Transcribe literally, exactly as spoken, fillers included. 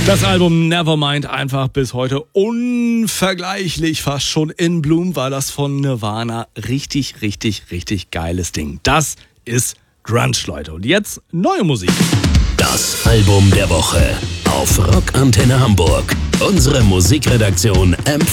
Das Album Nevermind einfach bis heute unvergleichlich, fast schon in Bloom, war das von Nirvana. Richtig, richtig, richtig geiles Ding. Das ist Grunge, Leute. Und jetzt neue Musik. Das Album der Woche auf Rockantenne Hamburg. Unsere Musikredaktion empfiehlt